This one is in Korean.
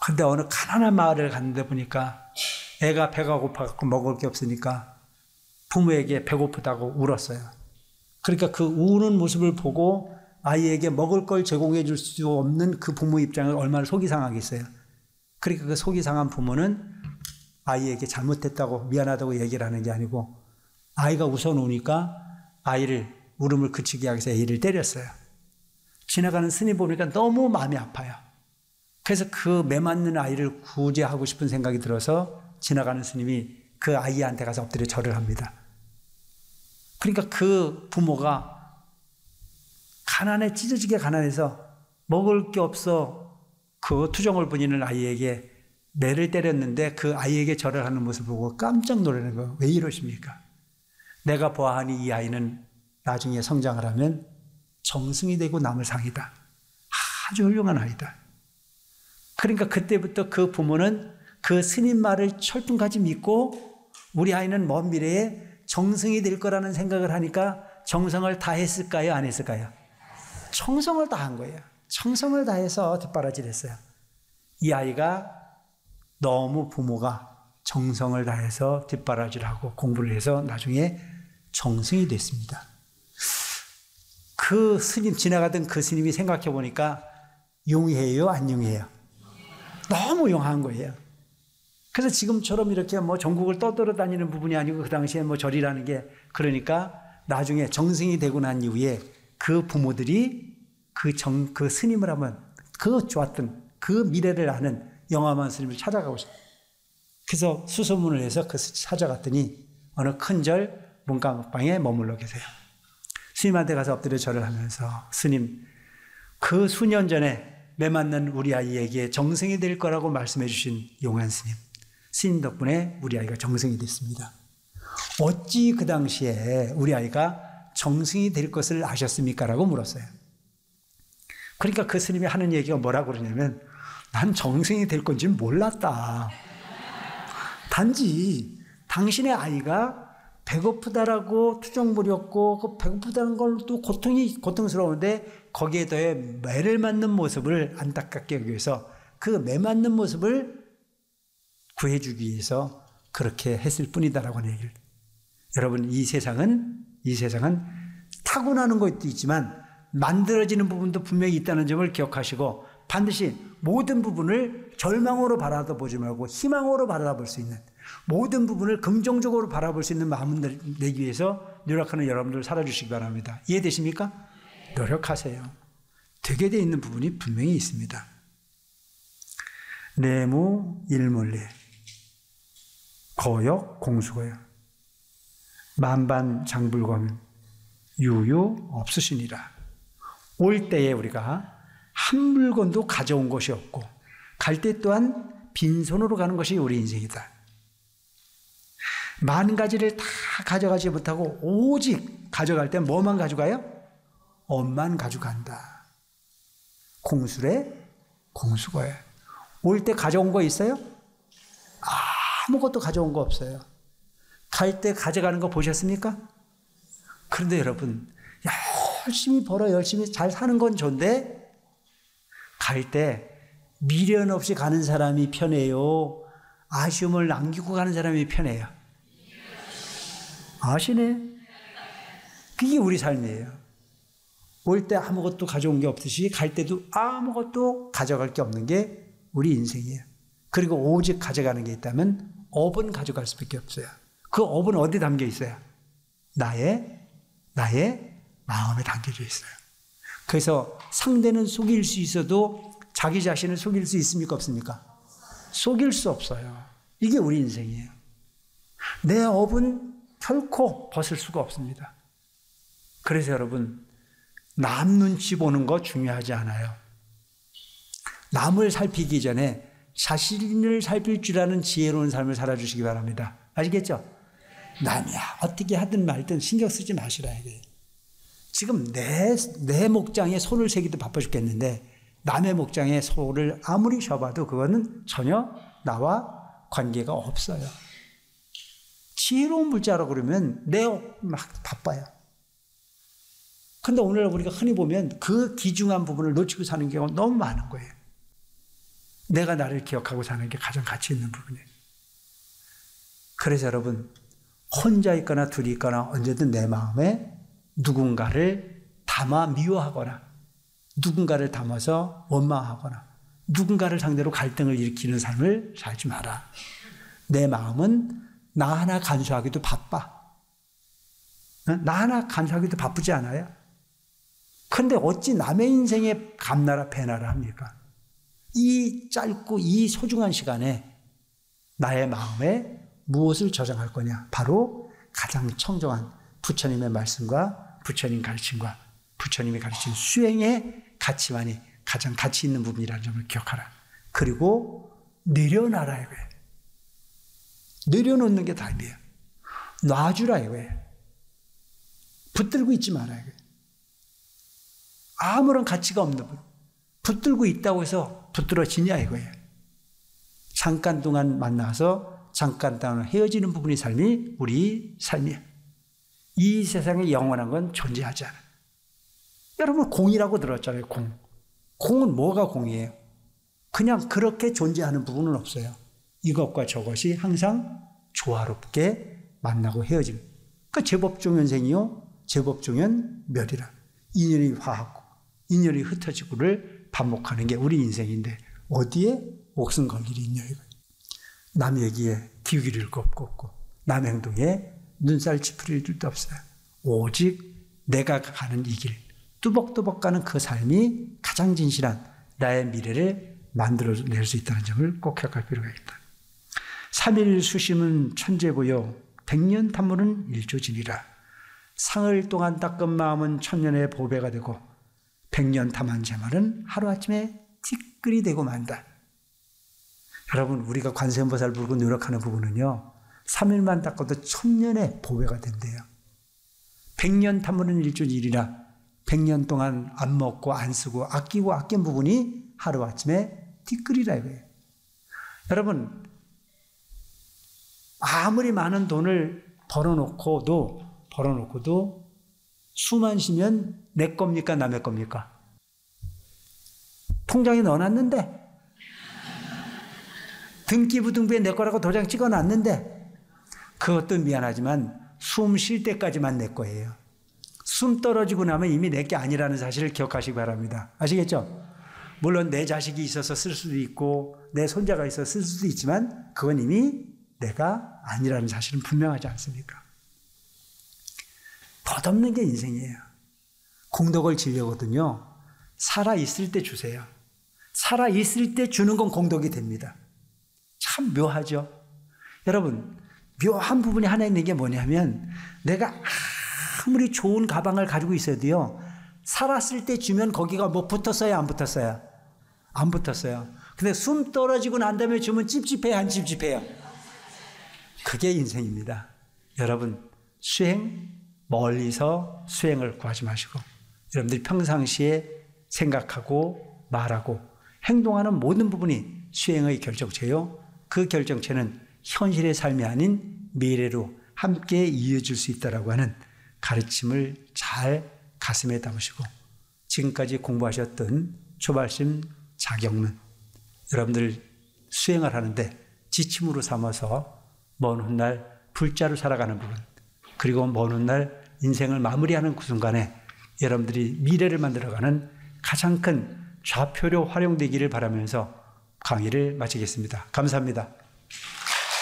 근데 어느 가난한 마을을 갔는데 보니까 애가 배가 고파갖고 먹을 게 없으니까 부모에게 배고프다고 울었어요. 그러니까 그 우는 모습을 보고 아이에게 먹을 걸 제공해 줄 수 없는 그 부모 입장을 얼마나 속이 상하겠어요. 그러니까 그 속이 상한 부모는 아이에게 잘못했다고 미안하다고 얘기를 하는 게 아니고 아이가 웃어놓으니까 아이를 울음을 그치게 하기 위해서 애를 때렸어요. 지나가는 스님 보니까 너무 마음이 아파요. 그래서 그 매맞는 아이를 구제하고 싶은 생각이 들어서 지나가는 스님이 그 아이한테 가서 엎드려 절을 합니다. 그러니까 그 부모가 가난해, 찢어지게 가난해서 먹을 게 없어 그 투정을 부리는 아이에게 매를 때렸는데 그 아이에게 절을 하는 모습을 보고 깜짝 놀라는 거예요. 왜 이러십니까? 내가 보아하니 이 아이는 나중에 성장을 하면 정승이 되고 남을 상이다. 아주 훌륭한 아이다. 그러니까 그때부터 그 부모는 그 스님 말을 철통까지 믿고 우리 아이는 먼 미래에 정승이 될 거라는 생각을 하니까 정성을 다했을까요? 안 했을까요? 정성을 다한 거예요. 정성을 다해서 뒷바라지를 이 아이가 너무 부모가 정성을 다해서 뒷바라지를 하고 공부를 해서 나중에 정승이 됐습니다. 그 스님, 지나가던 그 스님이 생각해 보니까 용해요? 안 용해요? 너무 용한 거예요. 그래서 지금처럼 이렇게 뭐 전국을 떠돌아다니는 부분이 아니고 그 당시에 뭐 절이라는 게 그러니까 나중에 정승이 되고 난 이후에 그 부모들이 그 스님을 한번 그 좋았던 그 미래를 아는 영화만 스님을 찾아가고 싶어요. 그래서 수소문을 해서 그 찾아갔더니 어느 큰 절 문간방에 머물러 계세요. 스님한테 가서 엎드려 절을 하면서 스님, 그 수년 전에 매맞는 우리 아이에게 정승이 될 거라고 말씀해 주신 용한 스님, 스님 덕분에 우리 아이가 정승이 됐습니다. 어찌 그 당시에 우리 아이가 정승이 될 것을 아셨습니까? 라고 물었어요. 그러니까 그 스님이 하는 얘기가 뭐라고 그러냐면 난 정승이 될 건지 몰랐다. 단지 당신의 아이가 배고프다라고 투정 부렸고 그 배고프다는 걸 또 고통스러운데 거기에 더해 매를 맞는 모습을 안타깝게 여기 위해서 그 매 맞는 모습을 구해주기 위해서 그렇게 했을 뿐이다라고 하는 얘기를. 여러분, 이 세상은 타고나는 것도 있지만 만들어지는 부분도 분명히 있다는 점을 기억하시고 반드시 모든 부분을 절망으로 바라보지 말고 희망으로 바라볼 수 있는, 모든 부분을 긍정적으로 바라볼 수 있는 마음을 내기 위해서 노력하는 여러분들 살아주시기 바랍니다. 이해되십니까? 노력하세요. 되게 돼 있는 부분이 분명히 있습니다. 내무 일물리 거역 공수거역 만반장불검 유유 없으시니라. 올 때에 우리가 한 물건도 가져온 것이 없고 갈 때 또한 빈손으로 가는 것이 우리 인생이다. 만 가지를 다 가져가지 못하고 오직 가져갈 때 뭐만 가져가요? 업만 가져간다. 공수래 공수거에. 올 때 가져온 거 있어요? 아무것도 가져온 거 없어요. 갈 때 가져가는 거 보셨습니까? 그런데 여러분, 열심히 벌어 열심히 잘 사는 건 좋은데 갈 때 미련 없이 가는 사람이 편해요? 아쉬움을 남기고 가는 사람이 편해요? 아시네? 그게 우리 삶이에요. 올 때 아무것도 가져온 게 없듯이 갈 때도 아무것도 가져갈 게 없는 게 우리 인생이에요. 그리고 오직 가져가는 게 있다면 업은 가져갈 수밖에 없어요. 그 업은 어디 담겨 있어요? 나의 마음에 담겨져 있어요. 그래서 상대는 속일 수 있어도 자기 자신을 속일 수 있습니까? 없습니까? 속일 수 없어요. 이게 우리 인생이에요. 내 업은 결코 벗을 수가 없습니다. 그래서 여러분, 남 눈치 보는 거 중요하지 않아요. 남을 살피기 전에 자신을 살필 줄 아는 지혜로운 삶을 살아주시기 바랍니다. 아시겠죠? 남이야 어떻게 하든 말든 신경 쓰지 마시라 해요. 지금 내 목장에 소를 새기도 바빠 죽겠는데 남의 목장에 소를 아무리 쉬어봐도 그거는 전혀 나와 관계가 없어요. 지혜로운 물자라고 그러면 막 바빠요. 근데 오늘 우리가 흔히 보면 그 귀중한 부분을 놓치고 사는 경우가 너무 많은 거예요. 내가 나를 기억하고 사는 게 가장 가치 있는 부분이에요. 그래서 여러분, 혼자 있거나 둘이 있거나 언제든 내 마음에 누군가를 담아 미워하거나 누군가를 담아서 원망하거나 누군가를 상대로 갈등을 일으키는 삶을 살지 마라. 내 마음은 나 하나 간수하기도 바빠. 나 하나 간수하기도 바쁘지 않아요? 그런데 어찌 남의 인생에 감나라 배나라 합니까? 이 짧고 이 소중한 시간에 나의 마음에 무엇을 저장할 거냐? 바로 가장 청정한 부처님의 말씀과 부처님 가르침과 부처님이 가르친 수행의 가치만이 가장 가치 있는 부분이라는 점을 기억하라. 그리고 내려놔라 이거예요. 내려놓는 게 답이에요. 놔주라 이거예요. 붙들고 있지 마라 이거예요. 아무런 가치가 없는 분. 붙들고 있다고 해서 붙들어지냐 이거예요. 잠깐 동안 만나서 잠깐 동안 헤어지는 부분이 삶이 우리 삶이에요. 이 세상에 영원한 건 존재하지 않아요. 여러분 공이라고 들었잖아요. 공. 공은 뭐가 공이에요? 그냥 그렇게 존재하는 부분은 없어요. 이것과 저것이 항상 조화롭게 만나고 헤어짐. 그러니까 제법종연생이요. 제법종연멸이라. 인연이 화하고 인연이 흩어지고를 반복하는 게 우리 인생인데 어디에 목숨 걸 일이 있냐 이거예요. 남 얘기에 귀 기울일 거 없고 남 행동에 눈살 찌푸릴 일도 없어요. 오직 내가 가는 이 길, 뚜벅뚜벅 가는 그 삶이 가장 진실한 나의 미래를 만들어낼 수 있다는 점을 꼭 기억할 필요가 있다. 3일 수심은 천재보여 100년 탐문은 일조진이라. 상을 동안 닦은 마음은 천년의 보배가 되고 100년 탐한 제 말은 하루아침에 티끌이 되고 만다. 여러분 우리가 관세음보살 부르고 노력하는 부분은요. 3일만 닦아도 천년의 보배가 된대요. 100년 탐문은 일조진이라. 100년 동안 안 먹고 안 쓰고 아끼고 아낀 부분이 하루아침에 티끌이라 이거예요. 여러분 아무리 많은 돈을 벌어놓고도 수만 쉬면 내 겁니까 남의 겁니까? 통장에 넣어놨는데 등기부등부에 내 거라고 도장 찍어놨는데 그것도 미안하지만 숨 쉴 때까지만 내 거예요. 숨 떨어지고 나면 이미 내 게 아니라는 사실을 기억하시기 바랍니다. 아시겠죠? 물론 내 자식이 있어서 쓸 수도 있고 내 손자가 있어서 쓸 수도 있지만 그건 이미 내가 아니라는 사실은 분명하지 않습니까? 덧없는 게 인생이에요. 공덕을 지려거든요. 살아있을 때 주세요. 살아있을 때 주는 건 공덕이 됩니다. 참 묘하죠? 여러분, 묘한 부분이 하나 있는 게 뭐냐면 내가 아무리 좋은 가방을 가지고 있어도요. 살았을 때 주면 거기가 뭐 붙었어요? 안 붙었어요? 안 붙었어요. 근데 숨 떨어지고 난 다음에 주면 찝찝해요? 안 찝찝해요? 그게 인생입니다. 여러분 수행 멀리서 수행을 구하지 마시고 여러분들이 평상시에 생각하고 말하고 행동하는 모든 부분이 수행의 결정체요. 그 결정체는 현실의 삶이 아닌 미래로 함께 이어질 수 있다라고 하는 가르침을 잘 가슴에 담으시고 지금까지 공부하셨던 초발심 자경문 여러분들 수행을 하는데 지침으로 삼아서 먼 훗날 불자로 살아가는 부분 그리고 먼 훗날 인생을 마무리하는 그 순간에 여러분들이 미래를 만들어가는 가장 큰 좌표로 활용되기를 바라면서 강의를 마치겠습니다. 감사합니다.